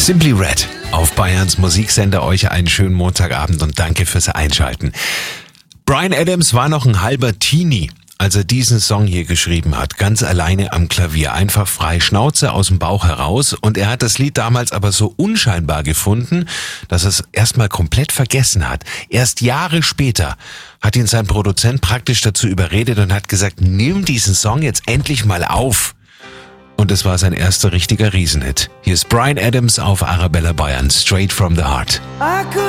Simply Red auf Bayerns Musiksender. Euch einen schönen Montagabend und danke fürs Einschalten. Bryan Adams war noch ein halber Teenie, als er diesen Song hier geschrieben hat, ganz alleine am Klavier, einfach frei Schnauze aus dem Bauch heraus. Und er hat das Lied damals aber so unscheinbar gefunden, dass er es erstmal komplett vergessen hat. Erst Jahre später hat ihn sein Produzent praktisch dazu überredet und hat gesagt, nimm diesen Song jetzt endlich mal auf. Und es war sein erster richtiger Riesenhit. Hier ist Bryan Adams auf Arabella Bayern, Straight from the Heart.